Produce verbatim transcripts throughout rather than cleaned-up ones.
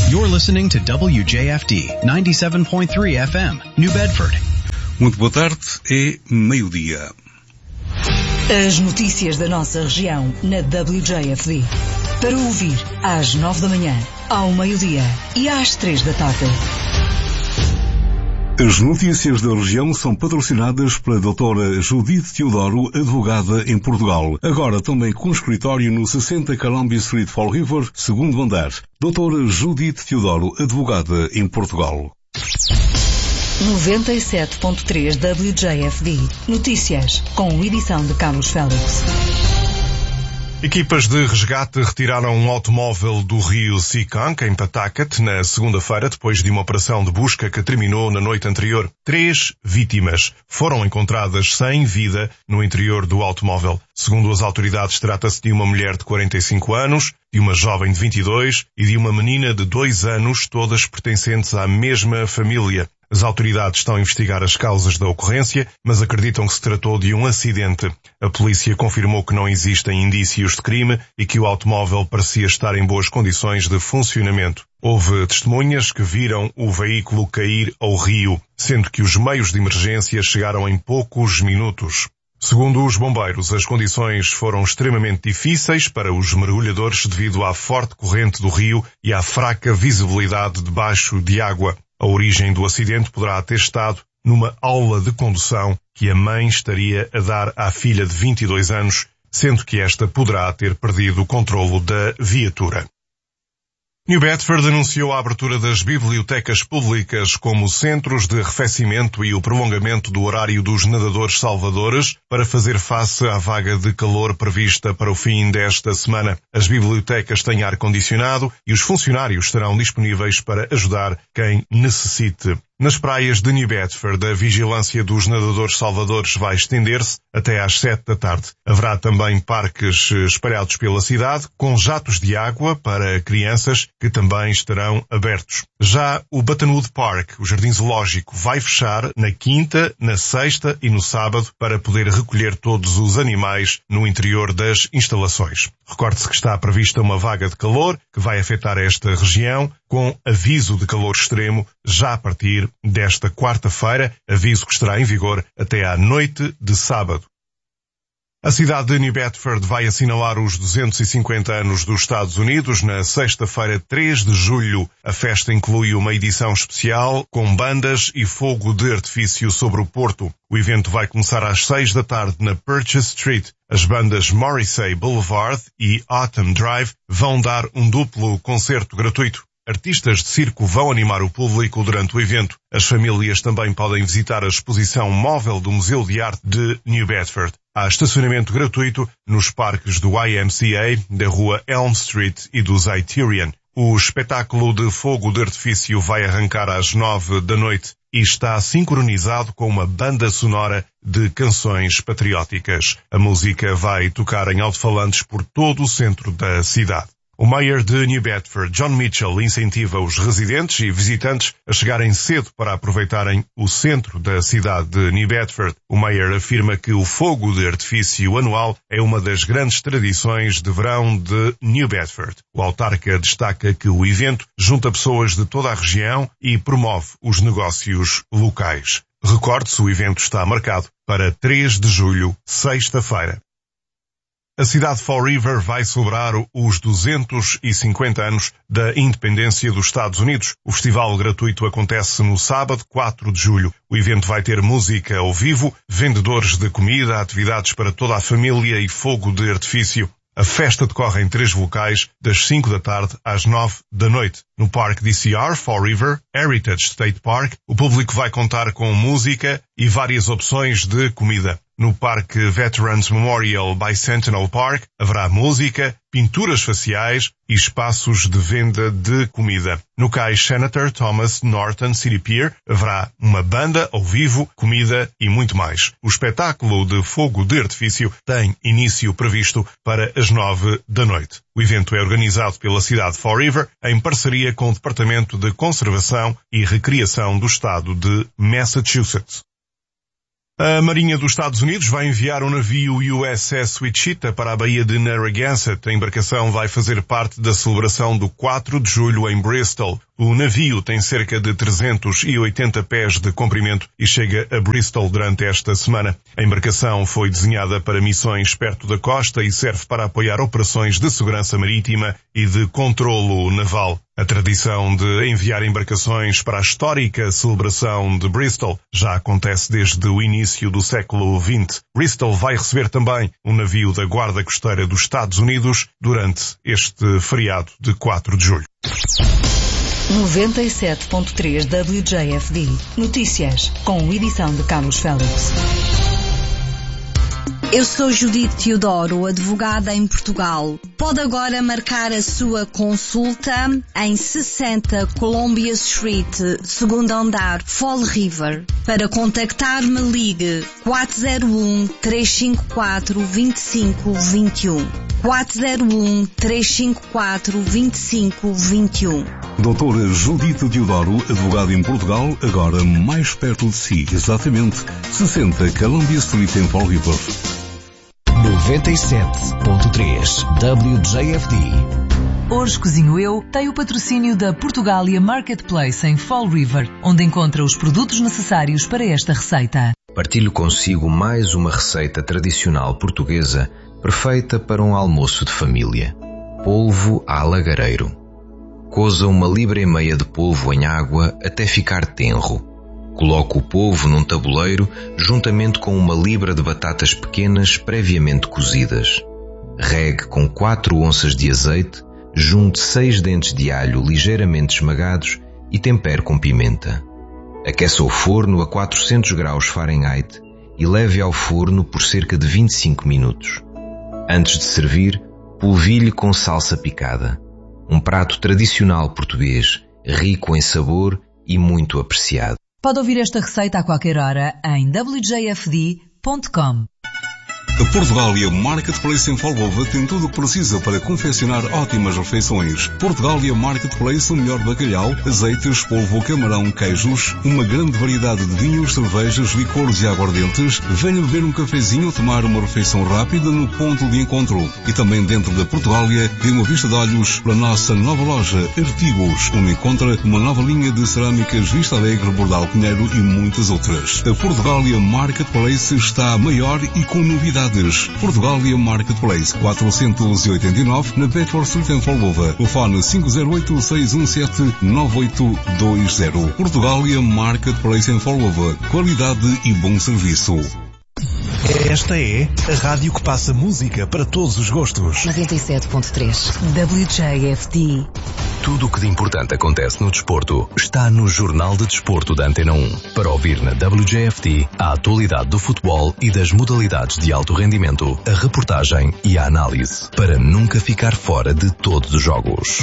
You're listening to W J F D ninety-seven point three F M, New Bedford. Muito boa tarde, é meio-dia. As notícias da nossa região na W J F D. Para ouvir às nove da manhã, ao meio-dia e às três da tarde. As notícias da região são patrocinadas pela doutora Judith Teodoro, advogada em Portugal. Agora também com escritório no sessenta Columbia Street, Fall River, segundo andar. doutora Judith Teodoro, advogada em Portugal. noventa e sete ponto três W J F D. Notícias, com edição de Carlos Félix. Equipas de resgate retiraram um automóvel do rio Seekonk, em Pawtucket, na segunda-feira, depois de uma operação de busca que terminou na noite anterior. Três vítimas foram encontradas sem vida no interior do automóvel. Segundo as autoridades, trata-se de uma mulher de quarenta e cinco anos, de uma jovem de vinte e dois e de uma menina de dois anos, todas pertencentes à mesma família. As autoridades estão a investigar as causas da ocorrência, mas acreditam que se tratou de um acidente. A polícia confirmou que não existem indícios de crime e que o automóvel parecia estar em boas condições de funcionamento. Houve testemunhas que viram o veículo cair ao rio, sendo que os meios de emergência chegaram em poucos minutos. Segundo os bombeiros, as condições foram extremamente difíceis para os mergulhadores devido à forte corrente do rio e à fraca visibilidade debaixo de água. A origem do acidente poderá ter estado numa aula de condução que a mãe estaria a dar à filha de vinte e dois anos, sendo que esta poderá ter perdido o controlo da viatura. New Bedford anunciou a abertura das bibliotecas públicas como centros de arrefecimento e o prolongamento do horário dos nadadores salvadores para fazer face à vaga de calor prevista para o fim desta semana. As bibliotecas têm ar-condicionado e os funcionários estarão disponíveis para ajudar quem necessite. Nas praias de New Bedford, a vigilância dos nadadores salvadores vai estender-se até às sete da tarde. Haverá também parques espalhados pela cidade, com jatos de água para crianças que também estarão abertos. Já o Buttonwood Park, o Jardim Zoológico, vai fechar na quinta, na sexta e no sábado para poder recolher todos os animais no interior das instalações. Recorde-se que está prevista uma vaga de calor que vai afetar esta região, com aviso de calor extremo já a partir desta quarta-feira, aviso que estará em vigor até à noite de sábado. A cidade de New Bedford vai assinalar os duzentos e cinquenta anos dos Estados Unidos na sexta-feira, três de julho. A festa inclui uma edição especial com bandas e fogo de artifício sobre o porto. O evento vai começar às seis da tarde na Purchase Street. As bandas Morrissey Boulevard e Autumn Drive vão dar um duplo concerto gratuito. Artistas de circo vão animar o público durante o evento. As famílias também podem visitar a exposição móvel do Museu de Arte de New Bedford. Há estacionamento gratuito nos parques do Y M C A, da rua Elm Street e do Zeiterion. O espetáculo de fogo de artifício vai arrancar às nove da noite e está sincronizado com uma banda sonora de canções patrióticas. A música vai tocar em alto-falantes por todo o centro da cidade. O mayor de New Bedford, John Mitchell, incentiva os residentes e visitantes a chegarem cedo para aproveitarem o centro da cidade de New Bedford. O mayor afirma que o fogo de artifício anual é uma das grandes tradições de verão de New Bedford. O autarca destaca que o evento junta pessoas de toda a região e promove os negócios locais. Recorde-se, o evento está marcado para três de julho, sexta-feira. A cidade de Fall River vai celebrar os duzentos e cinquenta anos da independência dos Estados Unidos. O festival gratuito acontece no sábado, quatro de julho. O evento vai ter música ao vivo, vendedores de comida, atividades para toda a família e fogo de artifício. A festa decorre em três locais, das cinco da tarde às nove da noite. No Parque D C R, Fall River, Heritage State Park, o público vai contar com música e várias opções de comida. No Parque Veterans Memorial Bicentennial Park haverá música, pinturas faciais e espaços de venda de comida. No Cais Senator Thomas Norton City Pier haverá uma banda ao vivo, comida e muito mais. O espetáculo de fogo de artifício tem início previsto para as nove da noite. O evento é organizado pela cidade de Fall River em parceria com o Departamento de Conservação e Recriação do Estado de Massachusetts. A Marinha dos Estados Unidos vai enviar um navio U S S Wichita para a Baía de Narragansett. A embarcação vai fazer parte da celebração do quatro de julho em Bristol. O navio tem cerca de trezentos e oitenta pés de comprimento e chega a Bristol durante esta semana. A embarcação foi desenhada para missões perto da costa e serve para apoiar operações de segurança marítima e de controlo naval. A tradição de enviar embarcações para a histórica celebração de Bristol já acontece desde o início do século vinte. Bristol vai receber também um navio da Guarda Costeira dos Estados Unidos durante este feriado de quatro de julho. noventa e sete ponto três W J F D. Notícias, com edição de Carlos Félix. Eu sou Judite Teodoro, advogada em Portugal. Pode agora marcar a sua consulta em sessenta Columbia Street, segundo andar, Fall River. Para contactar-me, ligue quatro zero um, três cinco quatro, dois cinco dois um. quatro zero um, três cinco quatro, dois cinco dois um. Doutora Judite Teodoro, advogada em Portugal, agora mais perto de si, exatamente sessenta Columbia Street em Fall River. noventa e sete ponto três W J F D. Hoje Cozinho Eu tem o patrocínio da Portugália Marketplace em Fall River, onde encontra os produtos necessários para esta receita. Partilho consigo mais uma receita tradicional portuguesa perfeita para um almoço de família. Polvo à lagareiro. Coza uma libra e meia de polvo em água até ficar tenro. Coloque o polvo num tabuleiro juntamente com uma libra de batatas pequenas previamente cozidas. Regue com quatro onças de azeite, junte seis dentes de alho ligeiramente esmagados e tempere com pimenta. Aqueça o forno a quatrocentos graus Fahrenheit e leve ao forno por cerca de vinte e cinco minutos. Antes de servir, polvilhe com salsa picada. Um prato tradicional português, rico em sabor e muito apreciado. Pode ouvir esta receita a qualquer hora em w j f d ponto com. A Portugália Marketplace em Folgova tem tudo o que precisa para confeccionar ótimas refeições. Portugália Marketplace, o melhor bacalhau, azeites, polvo, camarão, queijos, uma grande variedade de vinhos, cervejas, licores e aguardentes. Venha beber um cafezinho ou tomar uma refeição rápida no ponto de encontro. E também dentro da Portugália, dê uma vista de olhos para a nossa nova loja Artigos, onde encontra uma nova linha de cerâmicas Vista Alegre, Bordal Pinheiro e muitas outras. A Portugália Marketplace está maior e com novidades. Portugália Marketplace, quatrocentos e oitenta e nove, na Bedford Street em Folgova. Telefone cinco zero oito, seis um sete, nove oito dois zero. Portugália Marketplace em Folgova. Qualidade e bom serviço. Esta é a rádio que passa música para todos os gostos. noventa e sete ponto três W J F D. Tudo o que de importante acontece no desporto está no Jornal de Desporto da Antena um. Para ouvir na W J F D a atualidade do futebol e das modalidades de alto rendimento, a reportagem e a análise, para nunca ficar fora de todos os jogos.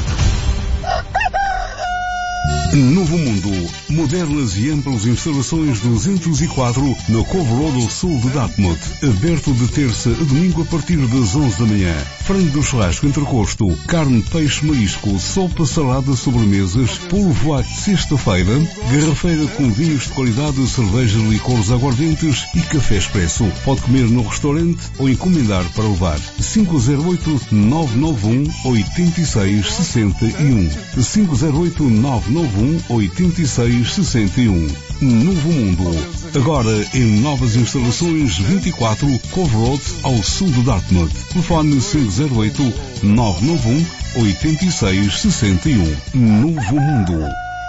Novo Mundo. Modernas e amplas instalações duzentos e quatro no Cove Road ao sul de Dartmouth. Aberto de terça a domingo a partir das onze da manhã. Frango do churrasco entrecosto, carne, peixe, marisco, sopa, salada, sobremesas, polvo à sexta-feira, garrafeira com vinhos de qualidade, cervejas, licores, aguardentes e café expresso. Pode comer no restaurante ou encomendar para levar. cinco zero oito, nove nove um, oito seis seis um. cinco zero oito, nove nove um, oito seis seis um. Novo Mundo. Agora em novas instalações vinte e quatro Cove Road ao sul de Dartmouth. Telefone cinco zero oito, nove nove um, oito seis seis um. Novo Mundo.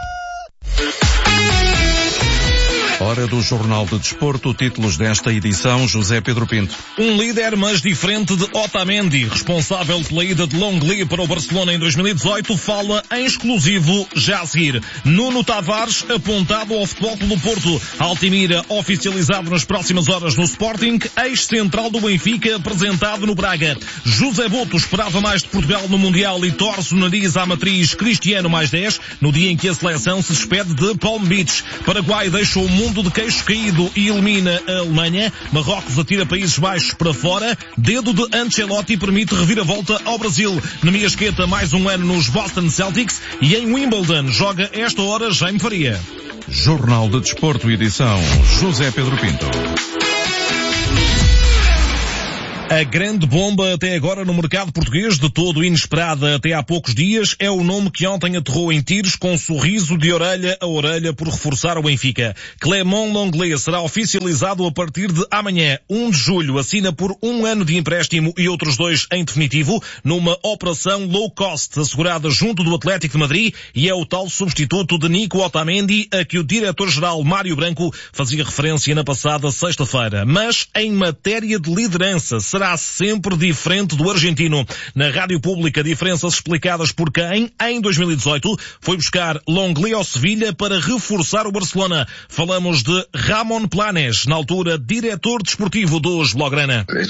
Hora do Jornal de Desporto, títulos desta edição, José Pedro Pinto. Um líder, mas diferente de Otamendi, responsável pela ida de Longley para o Barcelona em dois mil e dezoito, fala em exclusivo já a seguir. Nuno Tavares, apontado ao Futebol Clube do Porto. Altimira, oficializado nas próximas horas no Sporting. Ex-central do Benfica, apresentado no Braga. José Boto esperava mais de Portugal no Mundial e torce o nariz à matriz Cristiano mais dez, no dia em que a seleção se despede de Palm Beach. Paraguai deixa o mundo de queixo caído e elimina a Alemanha. Marrocos atira Países Baixos para fora. Dedo de Ancelotti permite reviravolta ao Brasil. Nemiasqueta mais um ano nos Boston Celtics. E em Wimbledon joga esta hora Jaime Faria. Jornal de Desporto, edição José Pedro Pinto. A grande bomba até agora no mercado português, de todo inesperada até há poucos dias, é o nome que ontem aterrou em Tires com um sorriso de orelha a orelha por reforçar o Benfica. Clément Lenglet será oficializado a partir de amanhã, um de julho, assina por um ano de empréstimo e outros dois em definitivo, numa operação low cost assegurada junto do Atlético de Madrid, e é o tal substituto de Nico Otamendi a que o diretor-geral Mário Branco fazia referência na passada sexta-feira. Mas em matéria de liderança, será sempre diferente do argentino. Na rádio pública, diferenças explicadas por quem, em dois mil e dezoito, foi buscar Lenglet ao Sevilha para reforçar o Barcelona. Falamos de Ramon Planes, na altura diretor desportivo dos Blaugrana.